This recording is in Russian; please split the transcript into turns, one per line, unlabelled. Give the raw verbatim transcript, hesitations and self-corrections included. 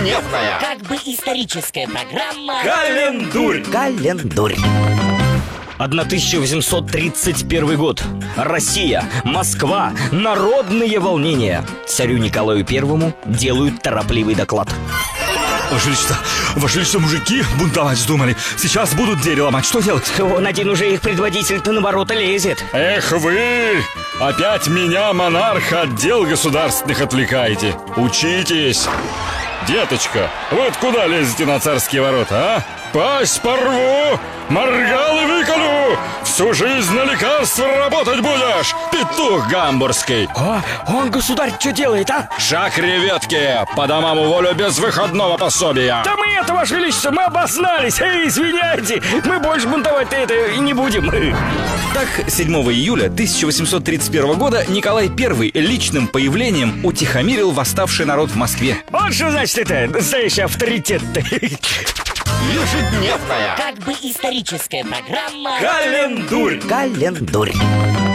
Ежедневная,
как бы историческая программа
Календурь.
Календурь.
тысяча восемьсот тридцать первый год. Россия, Москва, народные волнения. Царю Николаю Первому делают торопливый доклад.
Ваше Величество, Ваше Величество, мужики бунтовать вздумали. Сейчас будут двери ломать, что делать?
Вон один уже их предводитель-то на ворота лезет.
Эх вы! Опять меня, монарха, от дел государственных отвлекаете. Учитесь! Деточка, вы куда лезете на царские ворота, а? Пасть порву, моргал и выколю. Всю жизнь на лекарство работать будешь, петух гамбургский.
А, он, государь, что делает, а?
Шаг реветки, по домам уволю без выходного пособия.
Да мы это, Ваше Величество, мы обознались. Эй, извиняйте, мы больше бунтовать-то это и не будем.
Так, седьмого июля тысяча восемьсот тридцать первого года Николай Первый личным появлением утихомирил восставший народ в Москве.
Вот что значит это, настоящий авторитет-то.
Ежедневная,
как бы историческая программа
Календурь.
Календурь.